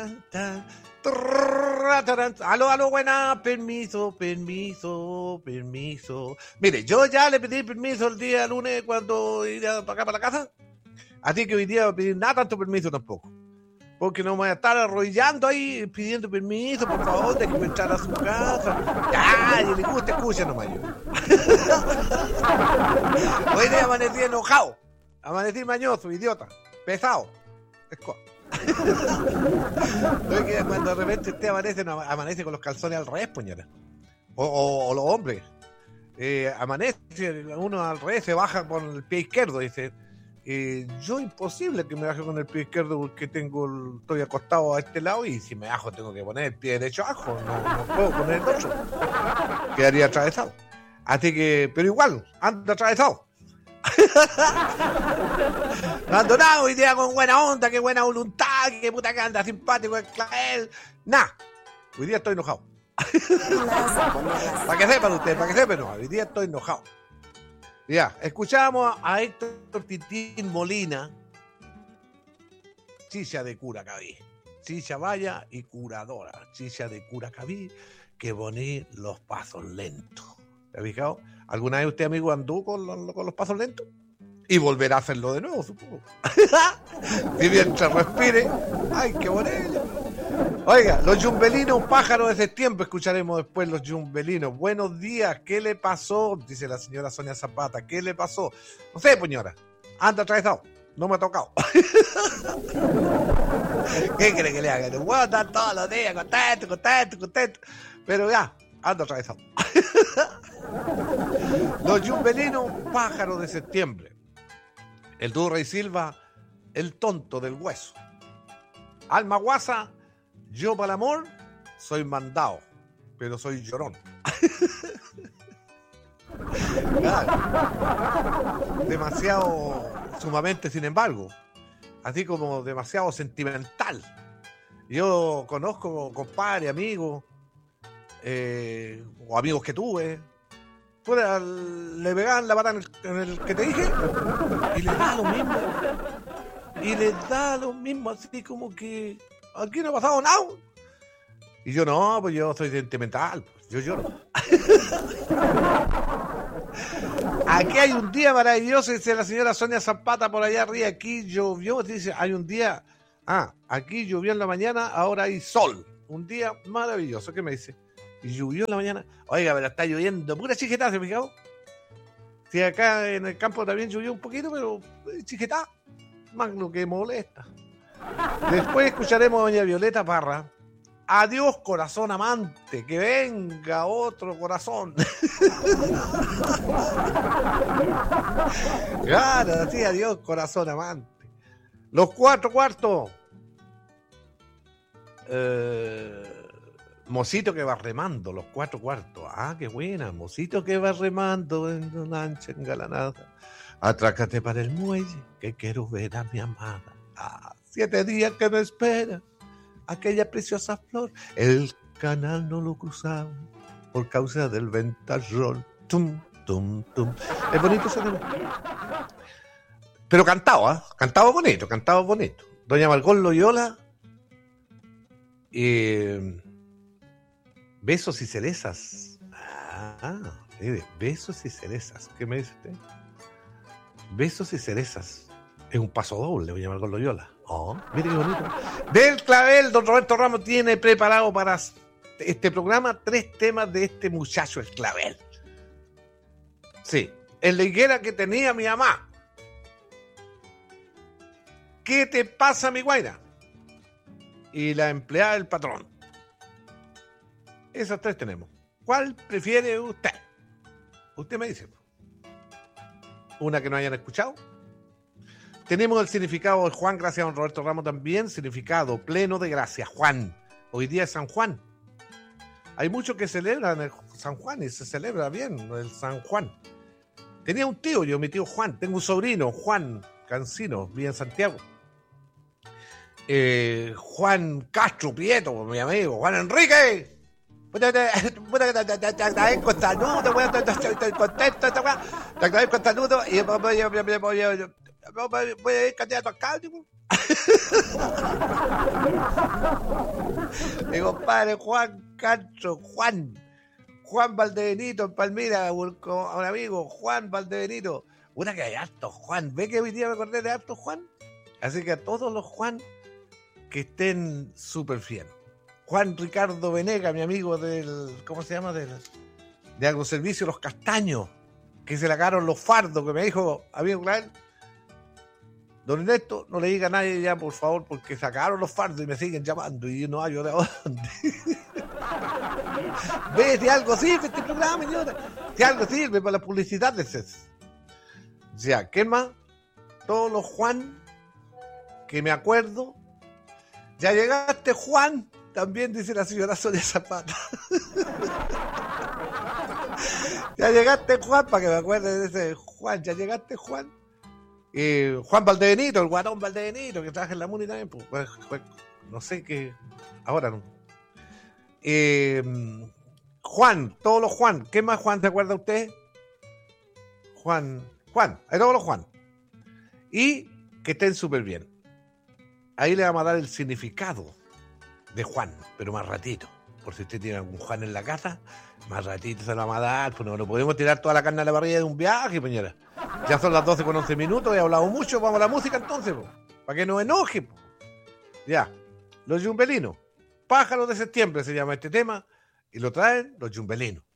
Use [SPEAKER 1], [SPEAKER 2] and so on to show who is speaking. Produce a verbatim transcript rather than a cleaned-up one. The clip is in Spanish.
[SPEAKER 1] tan, trrr, taran. Aló, aló, buena, permiso, permiso, permiso. Mire, yo ya le pedí permiso el día lunes cuando iba para acá, para la casa. Así que hoy día no voy a pedir nada, tanto permiso tampoco. Porque no me voy a estar arrollando ahí pidiendo permiso, por favor, de que me entrar a su casa. Ya, y le gusta, escucha nomás yo. Hoy día amanecí enojado. Amanecí mañoso, idiota. Pesado. Esco- Oye, que cuando de repente usted amanece, no, amanece con los calzones al revés, puñera. O, o, o los hombres. Eh, amanece, uno al revés, se baja con el pie izquierdo, dice. Eh, yo imposible que me baje con el pie izquierdo porque tengo el, estoy acostado a este lado y si me bajo tengo que poner el pie derecho abajo, no, no puedo poner el otro, quedaría atravesado. Así que, pero igual, anda atravesado. No ando nada hoy día con buena onda, que buena voluntad, que puta que anda simpático el clavel. Nah, hoy día estoy enojado. Para que sepan ustedes, para que sepan, no, hoy día estoy enojado. Ya, escuchamos a Héctor Titín Molina, chicha de Curacaví, chicha vaya y curadora, chicha de Curacaví, que poní los pasos lentos. ¿Te has fijado? ¿Alguna vez usted, amigo, andó con los, con los pasos lentos? Y volverá a hacerlo de nuevo, supongo. Y mientras respire, ¡ay, qué bonito! Oiga, los yumbelinos, pájaros de septiembre, escucharemos después los yumbelinos. Buenos días, ¿qué le pasó? Dice la señora Sonia Zapata, ¿qué le pasó? No sé, señora, anda atravesado, no me ha tocado. ¿Qué cree que le haga? No puedo estar todos los días contento, contento, contento, pero ya, anda atravesado. Los yumbelinos, pájaros de septiembre. El dúo Rey Silva, el tonto del hueso. Alma guasa, yo para el amor soy mandado, pero soy llorón. Claro. Demasiado, sumamente sin embargo, así como demasiado sentimental. Yo conozco compadres, amigos, eh, o amigos que tuve, fuera, le pegaban la pata en el, en el que te dije y le da lo mismo. Y le da lo mismo, así como que aquí no ha pasado nada. Y yo no, pues yo soy sentimental, pues, yo lloro. Aquí hay un día maravilloso, dice la señora Sonia Zapata por allá arriba. Aquí llovió, dice, hay un día, ah, aquí llovió en la mañana, ahora hay sol. Un día maravilloso, ¿qué me dice? Y llovió en la mañana. Oiga, pero está lloviendo pura chiquetada, ¿se ha fijado? Sí, acá en el campo también llovió un poquito, pero chiquetada, más lo que molesta. Después escucharemos a doña Violeta Parra. Adiós, corazón amante, que venga otro corazón. Claro, sí, adiós, corazón amante. Los cuatro cuartos. Eh... Mocito que va remando, los cuatro cuartos. Ah, qué buena. Mocito que va remando en una lancha engalanada. Atrácate para el muelle, que quiero ver a mi amada. Ah, siete días que me espera aquella preciosa flor. El canal no lo cruzaba por causa del ventarrón. Tum, tum, tum. Es bonito ese tema. Pero cantaba, ¿eh? Cantaba bonito, cantaba bonito. Doña Margot Loyola. Eh... Besos y cerezas. Ah, mire, besos y cerezas. ¿Qué me dice usted? Besos y cerezas. Es un paso doble, voy a llamar con Loyola. Oh, mire qué bonito. Del clavel, don Roberto Ramos tiene preparado para este programa tres temas de este muchacho, el clavel. Sí, en la higuera que tenía mi mamá. ¿Qué te pasa, mi guaina? Y la empleada del patrón. Esas tres tenemos. ¿Cuál prefiere usted? Usted me dice. Una que no hayan escuchado. Tenemos el significado de Juan, gracias a don Roberto Ramos también. Significado pleno de gracia, Juan. Hoy día es San Juan. Hay muchos que celebran el San Juan y se celebra bien el San Juan. Tenía un tío, yo, mi tío Juan. Tengo un sobrino, Juan Cancino, vive en Santiago. Eh, Juan Castro Prieto, mi amigo. Juan Enrique. Puta que te agradezco costanudo, weón, estoy contento, te agradezco costanudo y voy a ir candidato a alcalde, Mi compadre Juan Castro, Juan. Juan Valdebenito en Palmira, un, un amigo, Juan Valdebenito. Una que hay harto Juan. ¿Ve que hoy día me acordé de harto Juan? Así que a todos los Juan que estén súper bien. Juan Ricardo Venega, mi amigo del, ¿cómo se llama? Del, de Agroservicio Los Castaños, que se sacaron los fardos, que me dijo, amigo Clavel, don Ernesto, no le diga a nadie ya, por favor, porque sacaron los fardos y me siguen llamando y no hay de dónde. Ve si algo sirve este programa, señora. Si algo sirve para la publicidad de C E S. Ya, ¿qué más? Todos los Juan que me acuerdo. Ya llegaste, Juan. También dice la señora Sonia Zapata. Ya llegaste, Juan, para que me acuerde de ese Juan. Ya llegaste, Juan. Eh, Juan Valdebenito, el guatón Valdebenito, que trabaja en la MUNI también. Pues, pues, pues, no sé qué. Ahora no. Eh, Juan, todos los Juan. ¿Qué más Juan se acuerda usted? Juan, Juan, hay todos los Juan. Y que estén súper bien. Ahí le vamos a dar el significado de Juan, pero más ratito. Por si usted tiene algún Juan en la casa, más ratito se lo vamos a dar. Pues no, no podemos tirar toda la carne a la parrilla de un viaje, señora. Ya son las doce con once minutos, he hablado mucho, vamos a la música entonces, po, para que nos enoje. Po. Ya, los yumbelinos. Pájaros de septiembre se llama este tema, y lo traen los yumbelinos.